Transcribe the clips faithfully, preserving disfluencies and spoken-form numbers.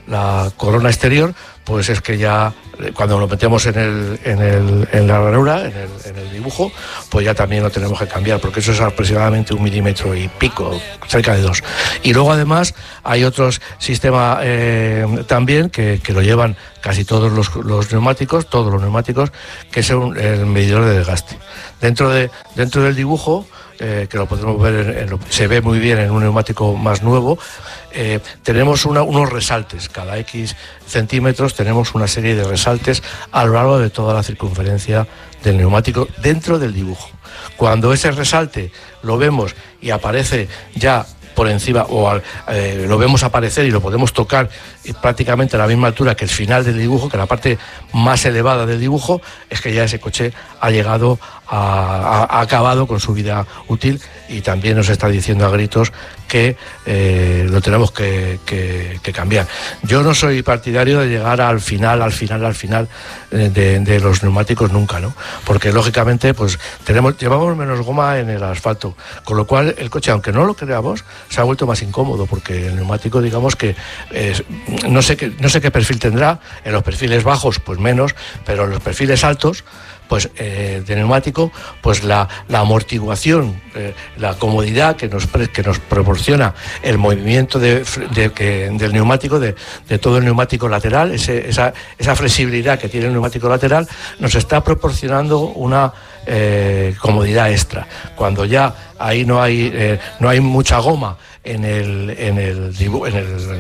la corona exterior, pues es que ya cuando lo metemos en el en el en la ranura, en el, en el dibujo, pues ya también lo tenemos que cambiar, porque eso es aproximadamente un milímetro y pico, cerca de dos. Y luego además hay otros sistemas eh, también que, que lo llevan casi todos los, los neumáticos, todos los neumáticos, que es un, el medidor de desgaste. Dentro de dentro del dibujo, Eh, que lo podemos ver, en, en lo, se ve muy bien en un neumático más nuevo, eh, tenemos una, unos resaltes, cada X centímetros tenemos una serie de resaltes a lo largo de toda la circunferencia del neumático dentro del dibujo. Cuando ese resalte lo vemos y aparece ya por encima, o al, eh, lo vemos aparecer y lo podemos tocar prácticamente a la misma altura que el final del dibujo, que la parte más elevada del dibujo, es que ya ese coche ha llegado a, a, ha acabado con su vida útil, y también nos está diciendo a gritos que eh, lo tenemos que, que, que cambiar. Yo no soy partidario de llegar al final, al final, al final de, de los neumáticos nunca, ¿no? Porque lógicamente pues tenemos, llevamos menos goma en el asfalto, con lo cual el coche, aunque no lo creamos, se ha vuelto más incómodo, porque el neumático, digamos que eh, no sé qué, no sé qué perfil tendrá. En los perfiles bajos pues menos, pero en los perfiles altos pues eh, de neumático, pues la, la amortiguación, eh, la comodidad que nos que nos proporciona el movimiento de, de, que, del neumático, de, de todo el neumático lateral, ese, esa, esa flexibilidad que tiene el neumático lateral, nos está proporcionando una eh, comodidad extra. Cuando ya ahí no hay eh, no hay mucha goma en el en el en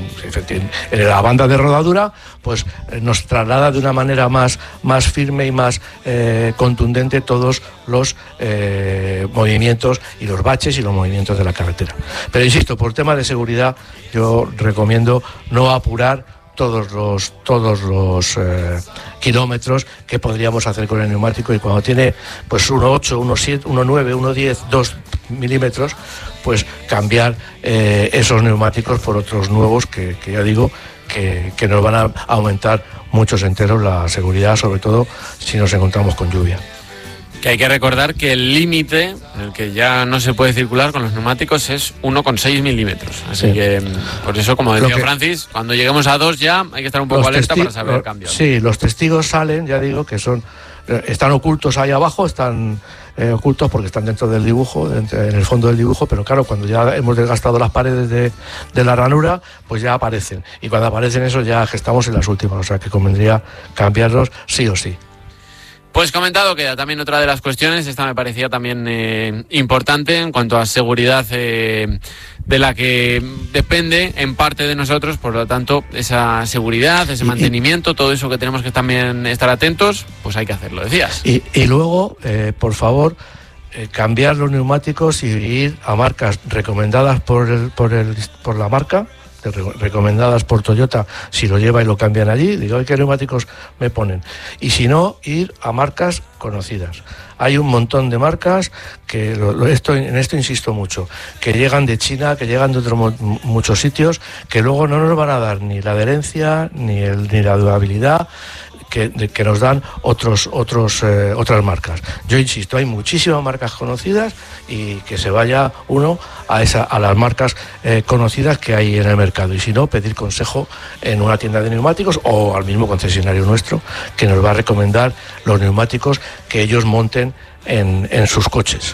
el en la banda de rodadura, pues nos traslada de una manera más más firme y más eh, contundente todos los eh, movimientos y los baches y los movimientos de la carretera. Pero insisto, por tema de seguridad, yo recomiendo no apurar todos los todos los eh, kilómetros que podríamos hacer con el neumático, y cuando tiene pues uno ocho, uno siete, uno nueve, uno diez, dos milímetros, pues cambiar eh, esos neumáticos por otros nuevos que, que ya digo que, que nos van a aumentar muchos enteros la seguridad, sobre todo si nos encontramos con lluvia. Que hay que recordar que el límite en el que ya no se puede circular con los neumáticos es uno coma seis milímetros. Así sí. que, por eso, como decía que, Francis, cuando lleguemos a dos ya hay que estar un poco alerta para saber el cambio. Sí, los testigos salen, ya digo, que son están ocultos ahí abajo, están eh, ocultos porque están dentro del dibujo, en el fondo del dibujo, pero claro, cuando ya hemos desgastado las paredes de, de la ranura, pues ya aparecen. Y cuando aparecen esos ya estamos en las últimas, o sea que convendría cambiarlos sí o sí. Pues comentado queda también otra de las cuestiones, esta me parecía también eh, importante en cuanto a seguridad eh, de la que depende en parte de nosotros, por lo tanto esa seguridad, ese mantenimiento, todo eso que tenemos que también estar atentos, pues hay que hacerlo, decías. Y, y luego, eh, por favor, eh, cambiar los neumáticos y ir a marcas recomendadas por, el, por, el, por la marca, recomendadas por Toyota, si lo lleva y lo cambian allí, digo, ¿qué neumáticos me ponen? Y si no, ir a marcas conocidas. Hay un montón de marcas que lo, lo, esto, en esto insisto mucho, que llegan de China, que llegan de otros muchos sitios, que luego no nos van a dar ni la adherencia ni, el, ni la durabilidad que, de, que nos dan otros, otros, eh, otras marcas. Yo insisto, hay muchísimas marcas conocidas, y que se vaya uno a, esa, a las marcas eh, conocidas que hay en el mercado, y si no, pedir consejo en una tienda de neumáticos o al mismo concesionario nuestro, que nos va a recomendar los neumáticos que ellos monten en, en sus coches.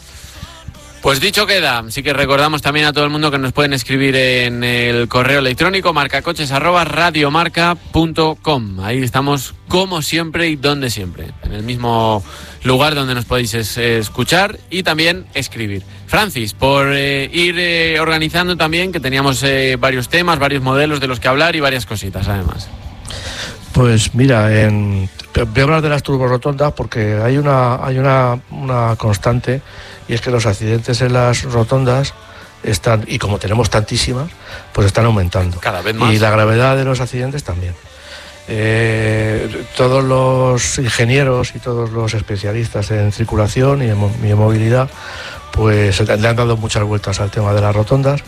Pues dicho queda, sí que recordamos también a todo el mundo que nos pueden escribir en el correo electrónico marcacoches arroba radiomarca punto com. Ahí estamos como siempre y donde siempre, en el mismo lugar donde nos podéis es, escuchar y también escribir. Francis, por eh, ir eh, organizando también, que teníamos eh, varios temas, varios modelos de los que hablar y varias cositas además. Pues mira, en, voy a hablar de las turborotondas porque hay una, hay una, una constante, y es que los accidentes en las rotondas están, y como tenemos tantísimas, pues están aumentando. Cada vez más. Y la gravedad de los accidentes también. Eh, todos los ingenieros y todos los especialistas en circulación y en, y en movilidad pues le han dado muchas vueltas al tema de las rotondas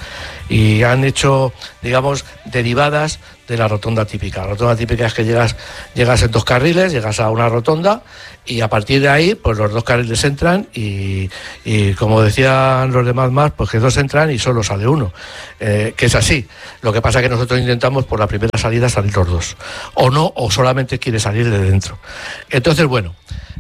y han hecho, digamos, derivadas de la rotonda típica. La rotonda típica es que llegas, llegas en dos carriles, llegas a una rotonda y a partir de ahí, pues los dos carriles entran y, y como decían los demás más, pues que dos entran y solo sale uno, eh, que es así. Lo que pasa es que nosotros intentamos por la primera salida salir los dos, o no, o solamente quiere salir de dentro. Entonces, bueno,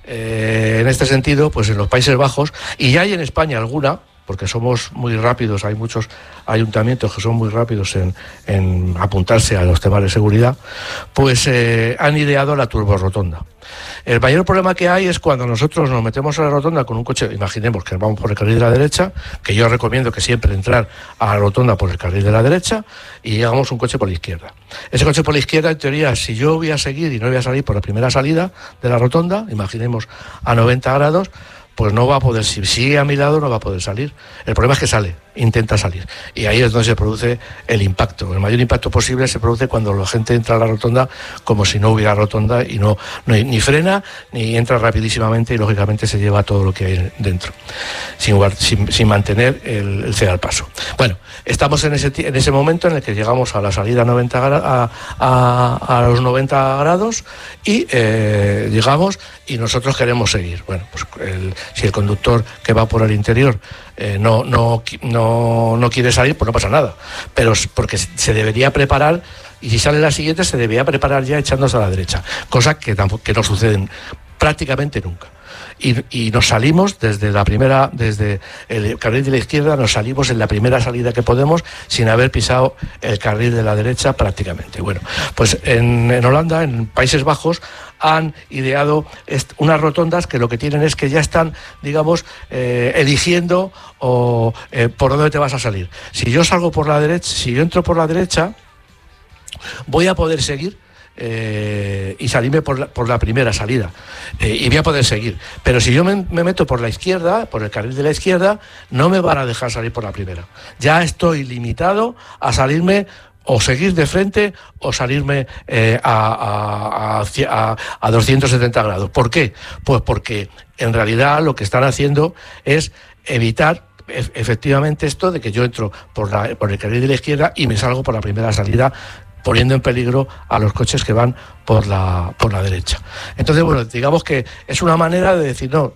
eh, en este sentido, pues en los Países Bajos, y ya hay en España alguna, porque somos muy rápidos, hay muchos ayuntamientos que son muy rápidos en, en apuntarse a los temas de seguridad, pues eh, han ideado la turborotonda. El mayor problema que hay es cuando nosotros nos metemos a la rotonda con un coche, imaginemos que vamos por el carril de la derecha, que yo recomiendo que siempre entrar a la rotonda por el carril de la derecha, y llegamos un coche por la izquierda. Ese coche por la izquierda, en teoría, si yo voy a seguir y no voy a salir por la primera salida de la rotonda, imaginemos a noventa grados, pues no va a poder, si sigue a mi lado no va a poder salir. El problema es que sale, intenta salir. Y ahí es donde se produce el impacto. El mayor impacto posible se produce cuando la gente entra a la rotonda como si no hubiera rotonda y no, no ni frena, ni entra rapidísimamente y lógicamente se lleva todo lo que hay dentro, sin, sin, sin mantener el, el ceder al paso. Bueno, estamos en ese, en ese momento en el que llegamos a la salida noventa, a, a, a los noventa grados y eh, llegamos y nosotros queremos seguir. Bueno, pues el, si el conductor que va por el interior eh, no, no, no, no quiere salir, pues no pasa nada, pero porque se debería preparar, y si sale la siguiente se debería preparar ya echándose a la derecha, cosa que, tampoco, que no suceden prácticamente nunca. Y, y nos salimos desde la primera, desde el carril de la izquierda, nos salimos en la primera salida que podemos sin haber pisado el carril de la derecha prácticamente. Bueno, pues en, en Holanda, en Países Bajos, han ideado unas rotondas que lo que tienen es que ya están, digamos, eh, eligiendo o, eh, por dónde te vas a salir. Si yo salgo por la derecha, si yo entro por la derecha, voy a poder seguir Eh, y salirme por la, por la primera salida eh, y voy a poder seguir, pero si yo me, me meto por la izquierda, por el carril de la izquierda, no me van a dejar salir por la primera. Ya estoy limitado a salirme o seguir de frente o salirme eh, a, a, a, a doscientos setenta grados. ¿Por qué? Pues porque en realidad lo que están haciendo es evitar efectivamente esto de que yo entro por, la, por el carril de la izquierda y me salgo por la primera salida, poniendo en peligro a los coches que van por la, por la derecha. Entonces, bueno, digamos que es una manera de decir, no,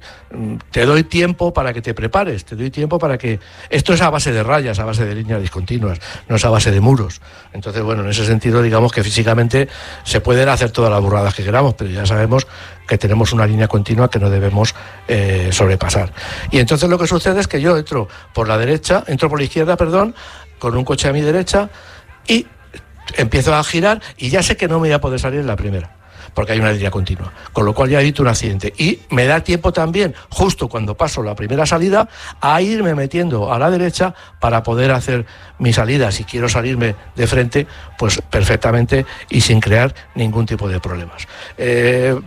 te doy tiempo para que te prepares, te doy tiempo para que... Esto es a base de rayas, a base de líneas discontinuas, no es a base de muros. Entonces, bueno, en ese sentido, digamos que físicamente se pueden hacer todas las burradas que queramos, pero ya sabemos que tenemos una línea continua que no debemos eh, sobrepasar. Y entonces lo que sucede es que yo entro por la derecha, entro por la izquierda, perdón, con un coche a mi derecha y empiezo a girar y ya sé que no me voy a poder salir en la primera, porque hay una línea continua, con lo cual ya evito un accidente. Y me da tiempo también, justo cuando paso la primera salida, a irme metiendo a la derecha para poder hacer mi salida, si quiero salirme de frente, pues perfectamente y sin crear ningún tipo de problemas. Eh,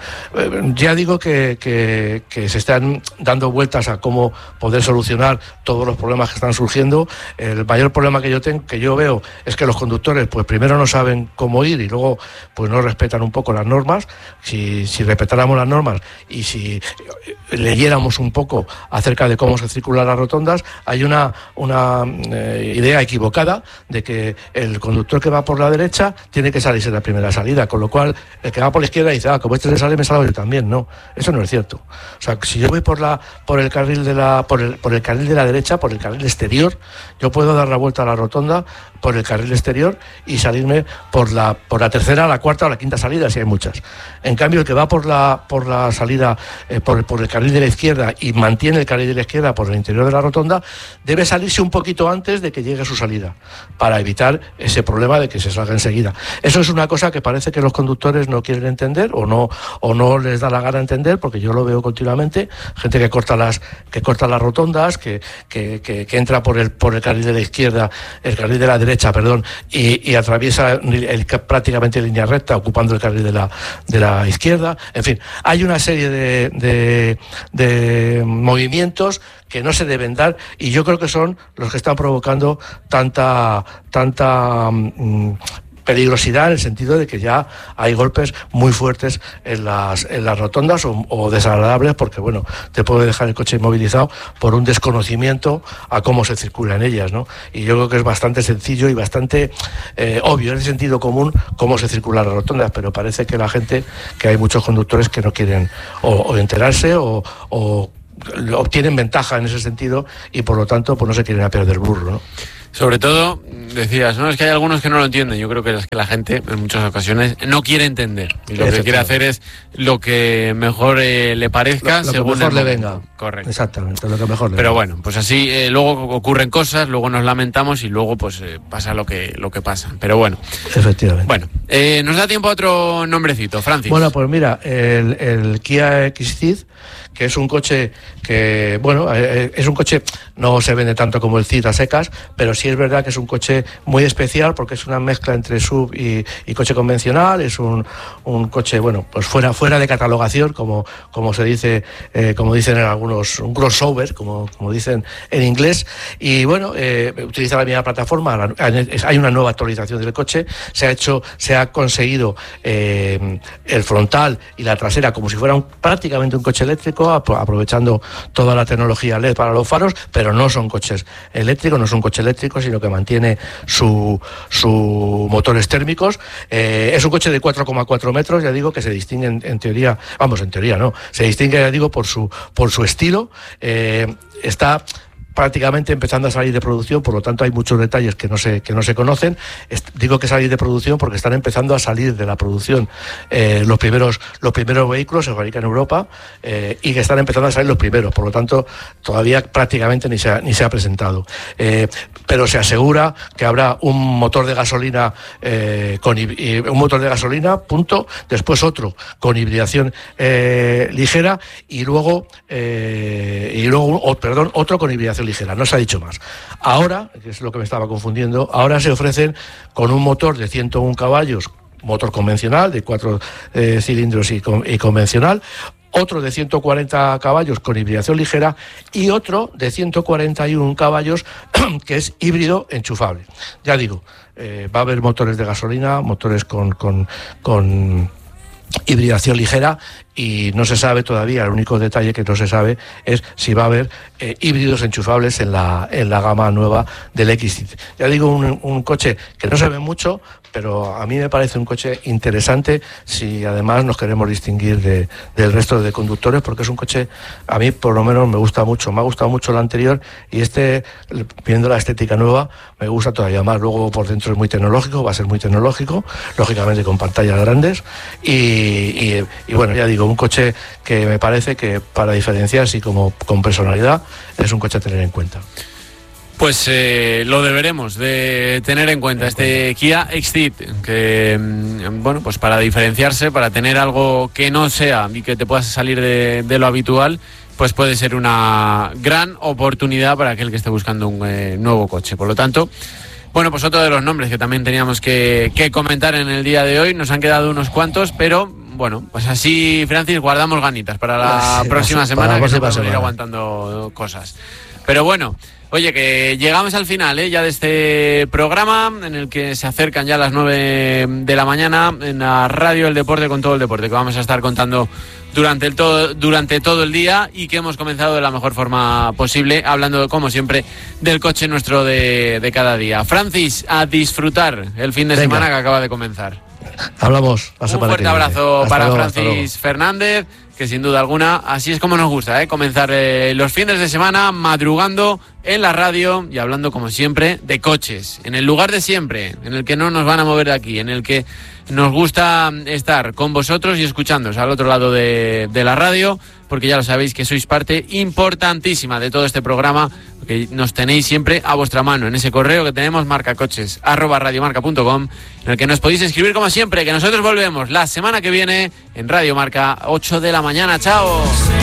ya digo que, que, que se están dando vueltas a cómo poder solucionar todos los problemas que están surgiendo. El mayor problema que yo tengo, que yo veo, es que los conductores, pues primero no saben cómo ir y luego pues no respetan un poco las normas. Si, si respetáramos las normas y si leyéramos un poco acerca de cómo se circulan las rotondas, hay una, una eh, idea equivocada de que el conductor que va por la derecha tiene que salirse en la primera salida, con lo cual el que va por la izquierda dice, ah, como este se sale, me salgo yo también. No, eso no es cierto. O sea, si yo voy por la por el carril de la por el, por el carril de la derecha, por el carril exterior, yo puedo dar la vuelta a la rotonda por el carril exterior y salirme por la por la tercera, la cuarta o la quinta salida, si hay muchas. En cambio, el que va por la por la salida eh, por, por el carril de la izquierda y mantiene el carril de la izquierda por el interior de la rotonda, debe salirse un poquito antes de que llegue a su salida, para evitar ese problema de que se salga enseguida. Eso es una cosa que parece que los conductores no quieren entender o no o no les da la gana entender, porque yo lo veo continuamente, gente que corta las que corta las rotondas, que que, que, que entra por el por el carril de la izquierda, el carril de la derecha, perdón, y, y atraviesa el, el, prácticamente en línea recta, ocupando el carril de la de la izquierda. En fin, hay una serie de, de, de movimientos que no se deben dar y yo creo que son los que están provocando tanta tanta mmm, peligrosidad en el sentido de que ya hay golpes muy fuertes en las, en las rotondas o, o desagradables, porque bueno, te puede dejar el coche inmovilizado por un desconocimiento a cómo se circula en ellas, ¿no? Y yo creo que es bastante sencillo y bastante eh, obvio, en el sentido común, cómo se circulan las rotondas, pero parece que la gente, que hay muchos conductores que no quieren o, o enterarse o, o obtienen ventaja en ese sentido y por lo tanto pues no se quieren apear del burro, ¿no? Sobre todo, decías, no, es que hay algunos que no lo entienden. Yo creo que es que la gente en muchas ocasiones no quiere entender y lo que quiere hacer es lo que mejor eh, le parezca, lo, lo según que mejor el le venga. Correcto. Exactamente, lo que mejor le Pero venga. bueno, pues así eh, luego ocurren cosas, luego nos lamentamos y luego pues eh, pasa lo que lo que pasa. Pero bueno, efectivamente. Bueno, eh, nos da tiempo a otro nombrecito, Francis. Bueno, pues mira, el, el Kia X C I D, que es un coche que, bueno, es un coche, no se vende tanto como el C I D a secas, pero sí es verdad que es un coche muy especial porque es una mezcla entre S U V y, y coche convencional. Es un, un coche, bueno, pues fuera fuera de catalogación, como, como se dice, eh, como dicen en algunos, un crossover, como, como dicen en inglés. Y bueno, eh, utiliza la misma plataforma. La, hay una nueva actualización del coche. Se ha hecho, se ha conseguido eh, el frontal y la trasera como si fuera un, prácticamente un coche eléctrico, aprovechando toda la tecnología L E D para los faros, pero no son coches eléctricos, no es un coche eléctrico, sino que mantiene su, su motores térmicos. Eh, es un coche de cuatro coma cuatro metros, ya digo, que se distingue en, en teoría, vamos, en teoría no, se distingue, ya digo, por su, por su estilo. Eh, está prácticamente empezando a salir de producción, por lo tanto hay muchos detalles que no se que no se conocen. Est- digo que salir de producción porque están empezando a salir de la producción eh, los primeros los primeros vehículos se fabrican en Europa eh, y que están empezando a salir los primeros, por lo tanto todavía prácticamente ni se ha, ni se ha presentado. Eh, pero se asegura que habrá un motor de gasolina eh, con un motor de gasolina, punto, después otro con hibridación eh, ligera y luego eh, y luego oh, perdón, otro con hibridación ligera, no se ha dicho más. Ahora, que es lo que me estaba confundiendo, ahora se ofrecen con un motor de ciento uno caballos, motor convencional, de cuatro eh, cilindros y, con, y convencional, otro de ciento cuarenta caballos con hibridación ligera y otro de ciento cuarenta y uno caballos que es híbrido enchufable. Ya digo, eh, va a haber motores de gasolina, motores con, con, con hibridación ligera y no se sabe todavía, el único detalle que no se sabe es si va a haber eh, híbridos enchufables en la, en la gama nueva del X C I D. Ya digo, un, un coche que no se ve mucho, pero a mí me parece un coche interesante si además nos queremos distinguir de, del resto de conductores, porque es un coche, a mí por lo menos me gusta mucho, me ha gustado mucho el anterior y este, viendo la estética nueva, me gusta todavía más. Luego por dentro es muy tecnológico, va a ser muy tecnológico, lógicamente con pantallas grandes y, y, y bueno, ya digo, un coche que me parece que para diferenciarse y como con personalidad es un coche a tener en cuenta. Pues eh, lo deberemos de tener en cuenta, este Kia X C I D, que bueno, pues para diferenciarse, para tener algo que no sea y que te puedas salir de, de lo habitual, pues puede ser una gran oportunidad para aquel que esté buscando un eh, nuevo coche. Por lo tanto, bueno, pues otro de los nombres que también teníamos que, que comentar en el día de hoy, nos han quedado unos cuantos, pero bueno, pues así, Francis, guardamos ganitas para la sí, próxima sí, semana, para que se van a ir aguantando cosas. Pero bueno, oye, que llegamos al final ¿eh? ya de este programa, en el que se acercan ya las nueve de la mañana en la radio El Deporte con todo el deporte, que vamos a estar contando durante, el todo, durante todo el día y que hemos comenzado de la mejor forma posible, hablando, como siempre, del coche nuestro de, de cada día. Francis, a disfrutar el fin de Venga. semana que acaba de comenzar. Hablamos. Un fuerte abrazo para luego, Francis Fernández, que sin duda alguna, así es como nos gusta, ¿eh? comenzar eh, los fines de semana madrugando en la radio y hablando, como siempre, de coches, en el lugar de siempre, en el que no nos van a mover de aquí, en el que nos gusta estar con vosotros y escuchándoos al otro lado de, de la radio, porque ya lo sabéis que sois parte importantísima de todo este programa, que nos tenéis siempre a vuestra mano en ese correo que tenemos, marcacoches arroba radiomarca punto com, en el que nos podéis escribir como siempre, que nosotros volvemos la semana que viene en Radio Marca, ocho de la mañana. ¡Chao!